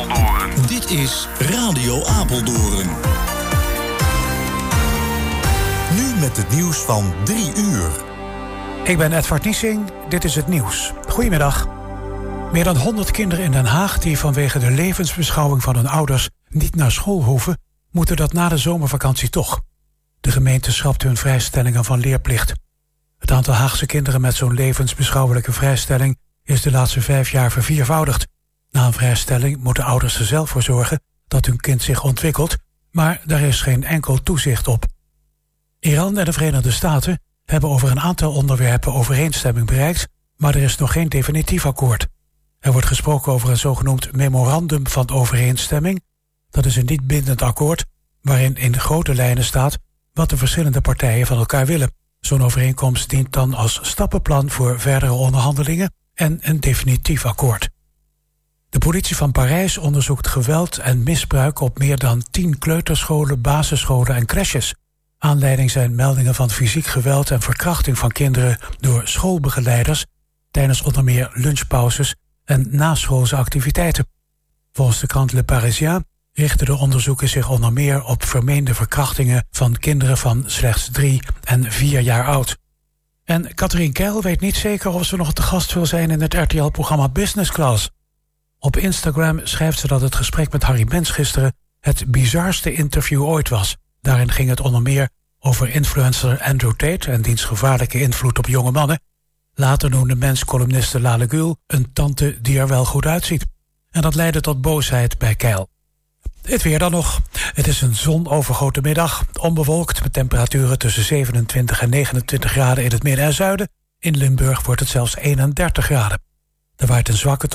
Apeldoorn. Dit is Radio Apeldoorn. Nu met het nieuws van 3 uur. Ik ben Edvard Niesing, dit is het nieuws. Goedemiddag. Meer dan 100 kinderen in Den Haag die vanwege de levensbeschouwing van hun ouders niet naar school hoeven, moeten dat na de zomervakantie toch. De gemeente schrapt hun vrijstellingen van leerplicht. Het aantal Haagse kinderen met zo'n levensbeschouwelijke vrijstelling is de laatste 5 jaar verviervoudigd. Na een vrijstelling moeten ouders er zelf voor zorgen dat hun kind zich ontwikkelt, maar daar is geen enkel toezicht op. Iran en de Verenigde Staten hebben over een aantal onderwerpen overeenstemming bereikt, maar er is nog geen definitief akkoord. Er wordt gesproken over een zogenoemd memorandum van overeenstemming. Dat is een niet bindend akkoord waarin in grote lijnen staat wat de verschillende partijen van elkaar willen. Zo'n overeenkomst dient dan als stappenplan voor verdere onderhandelingen en een definitief akkoord. De politie van Parijs onderzoekt geweld en misbruik op meer dan 10 kleuterscholen, basisscholen en crèches. Aanleiding zijn meldingen van fysiek geweld en verkrachting van kinderen door schoolbegeleiders tijdens onder meer lunchpauzes en naschoolse activiteiten. Volgens de krant Le Parisien richten de onderzoeken zich onder meer op vermeende verkrachtingen van kinderen van slechts 3 en 4 jaar oud. En Katrien Keil weet niet zeker of ze nog te gast wil zijn in het RTL-programma Business Class. Op Instagram schrijft ze dat het gesprek met Harry Mens gisteren het bizarste interview ooit was. Daarin ging het onder meer over influencer Andrew Tate en diens gevaarlijke invloed op jonge mannen. Later noemde Mens-columniste Lale Gül een tante die er wel goed uitziet. En dat leidde tot boosheid bij Keil. Het weer dan nog. Het is een zonovergoten middag, onbewolkt met temperaturen tussen 27 en 29 graden in het midden en zuiden. In Limburg wordt het zelfs 31 graden. Er waait een zwakke